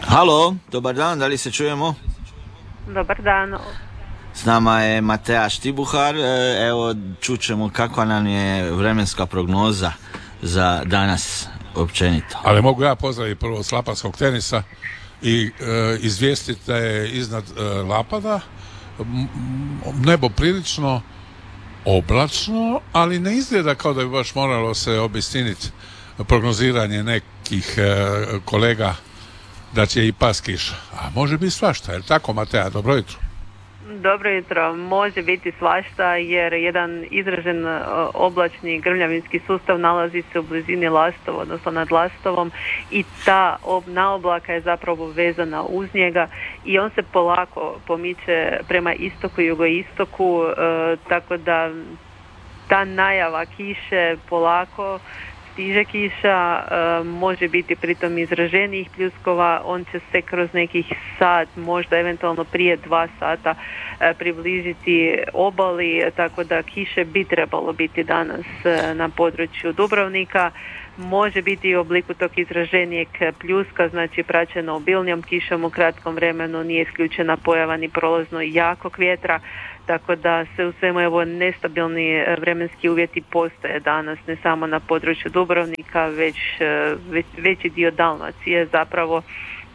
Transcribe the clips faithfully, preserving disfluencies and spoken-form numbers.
Halo, dobar dan, da li se čujemo? Dobar dan. S nama je Matea Štibuhar, evo čućemo kakva nam je vremenska prognoza za danas općenito. Ali mogu ja pozdraviti prvo s lapadskog tenisa i e, izvijestiti da je iznad e, Lapada nebo prilično oblačno, ali ne izgleda kao da bi baš moralo se obistiniti prognoziranje nekih e, kolega da će i pas kiša. A može biti svašta, je li tako, Matea? Dobro jutro. Dobro jutro. Može biti svašta jer jedan izražen oblačni grmljavinski sustav nalazi se u blizini Lastova, odnosno nad Lastovom, i ta ob, naoblaka je zapravo vezana uz njega i on se polako pomiče prema istoku i jugoistoku, e, tako da ta najava kiše polako stiže kiša, e, može biti pritom izraženijih pljuskova, on će se kroz nekih sat, možda eventualno prije dva sata e, približiti obali, tako da kiše bi trebalo biti danas e, na području Dubrovnika. Može biti i u obliku tog izraženijeg pljuska, znači praćeno obilnijom kišom u kratkom vremenu, nije isključena pojava ni prolazno jakog vjetra, tako da se u svemu evo nestabilni vremenski uvjeti postoje danas ne samo na području Dubrovnika, već, već veći dio Dalmacije zapravo uh,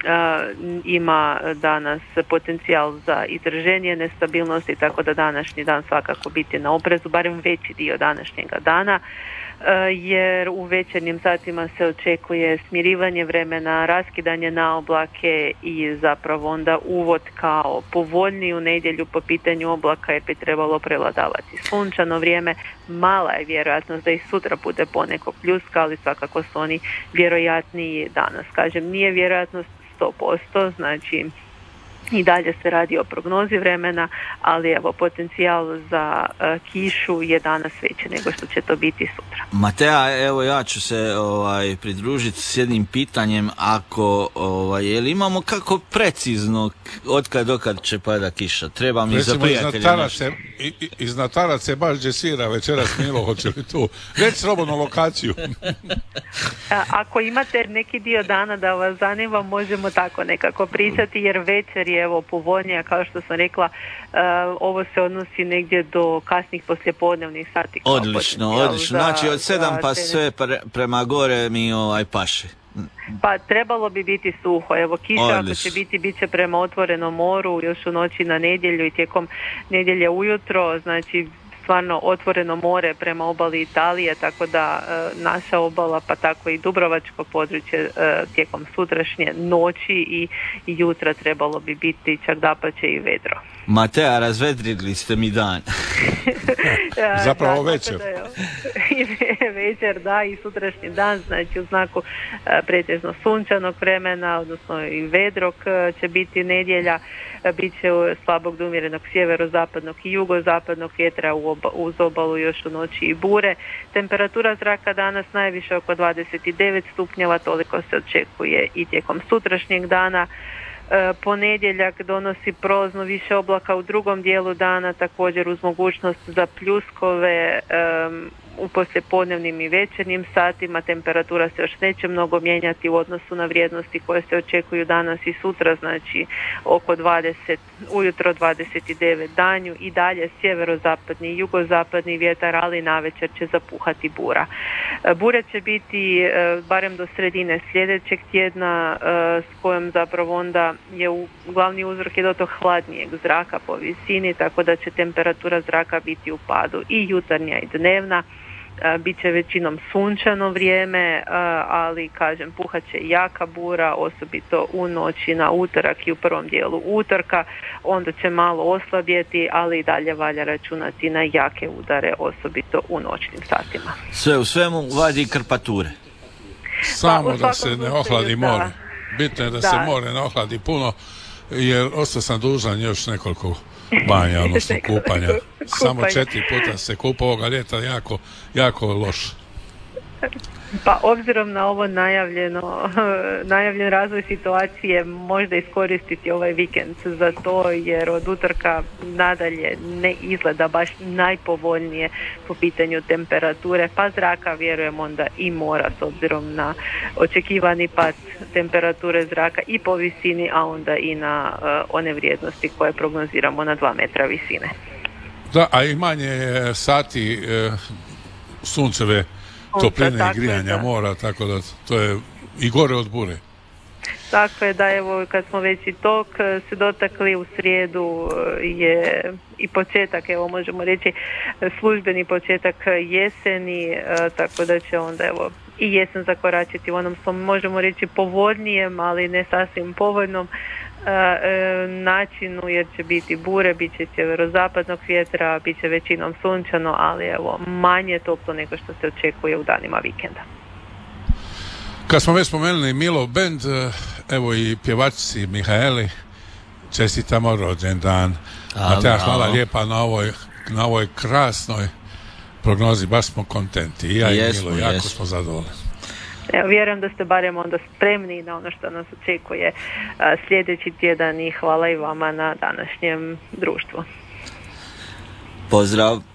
ima danas potencijal za izraženije nestabilnosti, tako da današnji dan svakako biti na oprezu, barem veći dio današnjega dana, jer u večernjim satima se očekuje smirivanje vremena, raskidanje na oblake i zapravo onda uvod kao povoljniji u nedjelju po pitanju oblaka, jer bi trebalo prevladavati sunčano vrijeme. Mala je vjerojatnost da i sutra bude ponekog pljuska, ali svakako su oni vjerojatniji danas. Kažem, nije vjerojatnost sto posto, znači i dalje se radi o prognozi vremena, ali evo potencijal za uh, kišu je danas veći nego što će to biti sutra. Matea, evo ja ću se ovaj, pridružiti s jednim pitanjem, ako ovaj, jel imamo kako precizno otkad dokad će pada kiša? Treba mi za prijatelje. Iz Natarac se baš džesira večeras Milo, hoće li tu reći slobodno lokaciju? A, ako imate neki dio dana da vas zanima, možemo tako nekako pričati, jer večer je evo povoljnija, kao što sam rekla, uh, ovo se odnosi negdje do kasnih poslijepodnevnih sati. Odlično, odlično. Znači od sedam pa sve pre, prema gore mi ovaj paše. Pa trebalo bi biti suho. Evo kiša odlično. Ako će biti, bit će prema otvorenom moru još u noći na nedjelju i tijekom nedjelje ujutro, znači stvarno otvoreno more prema obali Italije, tako da e, naša obala, pa tako i dubrovačko područje e, tijekom sutrašnje noći i, i jutra trebalo bi biti čak dapače i vedro. Matea, razvedrili ste mi dan. Zapravo da, večer. Da, večer, da, i sutrašnji dan, znači u znaku e, pretežno sunčanog vremena, odnosno i vedrog e, će biti nedjelja, e, bit će slabog do umjerenog sjeverozapadnog i jugozapadnog vjetra u oba, uz obalu još u noći i bure. Temperatura zraka danas najviše oko dvadeset devet stupnjeva, toliko se očekuje i tijekom sutrašnjeg dana. E, ponedjeljak donosi prolazno više oblaka u drugom dijelu dana, također uz mogućnost za pljuskove um, u poslijepodnevnim i večernjim satima. Temperatura se još neće mnogo mijenjati u odnosu na vrijednosti koje se očekuju danas i sutra, znači oko dvadeset, ujutro dvadeset devet, danju i dalje sjeverozapadni i jugozapadni vjetar, ali navečer će zapuhati bura. Bure će biti e, barem do sredine sljedećeg tjedna, e, s kojom zapravo onda je u, glavni uzrok je do tog hladnijeg zraka po visini, tako da će temperatura zraka biti u padu i jutarnja i dnevna. Bit će većinom sunčano vrijeme, ali kažem puhat će jaka bura, osobito u noći na utorak i u prvom dijelu utorka, onda će malo oslabjeti, ali i dalje valja računati na jake udare, osobito u noćnim satima. Sve u svemu vadi krpature. Samo pa, da se ne ohladi more. Bitno je da, da se more ne ohladi puno, jer ostao sam dužan još nekoliko banja, odnosno kupanja. Samo četiri puta se kupa ovoga ljeta, jako, jako loš. Pa obzirom na ovo najavljeno, najavljen razvoj situacije, možda iskoristiti ovaj vikend za to, jer od utorka nadalje ne izgleda baš najpovoljnije po pitanju temperature, pa zraka vjerujem onda i mora, s obzirom na očekivani pad temperature zraka i po visini, a onda i na uh, one vrijednosti koje prognoziramo na dva metra visine. Da, a i manje sati e, sunceve topline i grijanja mora, tako da to je i gore od bure. Tako je, da, evo kad smo već i tog se dotakli, u srijedu je i početak, evo možemo reći službeni početak jeseni, tako da će onda evo i jesen zakoračiti u onom svom, možemo reći, povoljnijem, ali ne sasvim povoljnom načinu, jer će biti bure, bit će sjeverozapadnog vjetra, bit će većinom sunčano, ali evo manje toplo nego što se očekuje u danima vikenda. Kad smo već spomenuli Milo Band, evo i pjevačici Mihaeli, čestitamo rođendan. Mateja, hvala lijepa na ovoj, na ovoj krasnoj prognozi, baš smo kontenti. I ja i jesmo, Milo, jako jesmo. smo zadovoljni. Evo, vjerujem da ste barem onda spremni na ono što nas očekuje a, sljedeći tjedan, i hvala i vama na današnjem društvu. Pozdrav.